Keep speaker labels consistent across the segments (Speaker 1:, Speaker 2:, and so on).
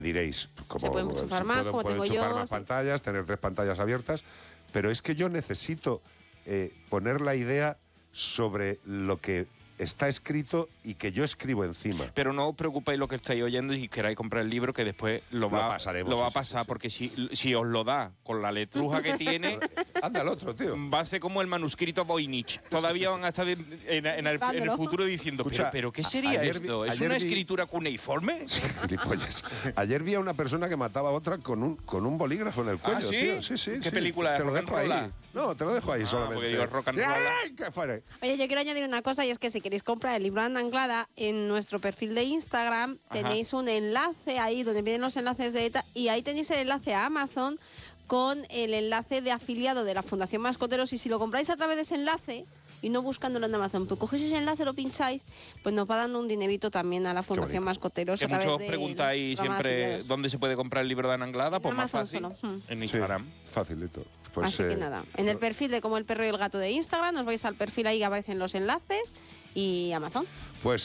Speaker 1: Diréis, como
Speaker 2: Se pueden enchufar más, como
Speaker 1: puedo
Speaker 2: tengo
Speaker 1: enchufar
Speaker 2: yo,
Speaker 1: más
Speaker 2: sí.
Speaker 1: pantallas, tener 3 pantallas abiertas, pero es que yo necesito poner la idea sobre lo que está escrito y que yo escribo encima.
Speaker 3: Pero no os preocupéis lo que estáis oyendo y queráis comprar el libro, que después lo va a pasar, porque si os lo da con la letruja que tiene...
Speaker 1: Anda el otro, tío.
Speaker 3: Va a ser como el manuscrito Voynich. Todavía van a estar en el futuro diciendo,
Speaker 1: Escucha,
Speaker 3: pero ¿qué sería esto? ¿Es una escritura cuneiforme?
Speaker 1: Gilipollas. Ayer vi a una persona que mataba a otra con un bolígrafo en el cuello,
Speaker 3: ¿sí?
Speaker 1: tío. Sí.
Speaker 3: ¿Qué película?
Speaker 1: Te lo dejo ahí.
Speaker 3: ¿Rock and
Speaker 1: No, te lo dejo ahí solamente.
Speaker 3: Porque digo rock and roll.
Speaker 1: ¡Ay, qué fuera!
Speaker 2: Oye, yo quiero añadir una cosa, y es que si queréis comprar el libro Ana Anglada, en nuestro perfil de Instagram tenéis un enlace ahí donde vienen los enlaces de ETA, y ahí tenéis el enlace a Amazon con el enlace de afiliado de la Fundación Mascoteros, y si lo compráis a través de ese enlace y no buscándolo en Amazon, pues cogéis ese enlace, lo pincháis, pues nos va dando un dinerito también a la Fundación Mascoteros.
Speaker 3: Que muchos preguntáis siempre dónde se puede comprar el libro de Ana Anglada, pues más fácil, en Instagram.
Speaker 1: Sí, facilito. Pues,
Speaker 2: así que nada, en el perfil de Como el Perro y el Gato de Instagram, os vais al perfil, ahí aparecen los enlaces, y Amazon.
Speaker 1: Pues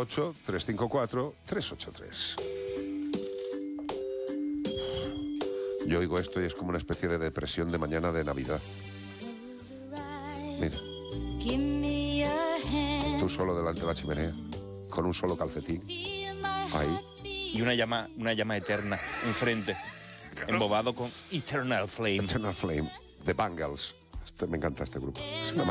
Speaker 1: 608-354-383. Yo oigo esto y es como una especie de depresión de mañana de Navidad. Mira. Tú solo delante de la chimenea, con un solo calcetín. Ahí.
Speaker 3: Y una llama eterna enfrente. Embobado con Eternal Flame.
Speaker 1: Eternal Flame, The Bangles. Me encanta este grupo. Es una